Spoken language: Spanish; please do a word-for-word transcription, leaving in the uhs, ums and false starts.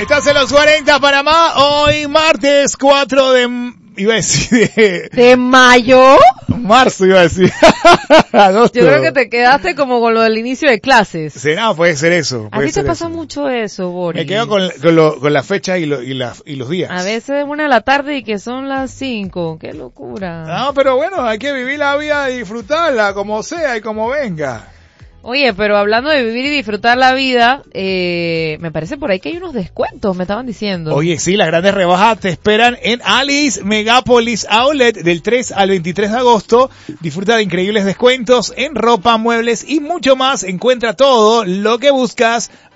Estás en los cuarenta Panamá, hoy martes cuatro de... Iba a decir de... ¿De mayo? Marzo iba a decir. Yo creo que te quedaste como con lo del inicio de clases. Sí, no, puede ser eso. A ti te pasa eso. Mucho eso, Boris. Me quedo con, con, lo, con la fecha y, lo, y, la, y los días. A veces es una de la tarde y que son las cinco. ¡Qué locura! No, pero bueno, hay que vivir la vida y disfrutarla como sea y como venga. Oye, pero hablando de vivir y disfrutar la vida, eh, me parece por ahí que hay unos descuentos, me estaban diciendo. Oye, sí, las grandes rebajas te esperan en Alice Megapolis Outlet del tres al veintitrés de agosto. Disfruta de increíbles descuentos en ropa, muebles y mucho más. Encuentra todo lo que buscas